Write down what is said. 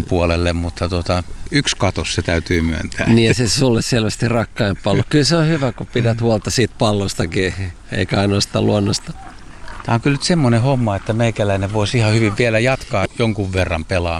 puolelle, mutta yksi katos se täytyy myöntää. Niin ja se sulle selvästi rakkain pallo. Kyllä se on hyvä, kun pidät huolta siitä pallostakin, eikä ainoastaan luonnosta. Tämä on kyllä nyt semmoinen homma, että meikäläinen voisi ihan hyvin vielä jatkaa jonkun verran pelaamista.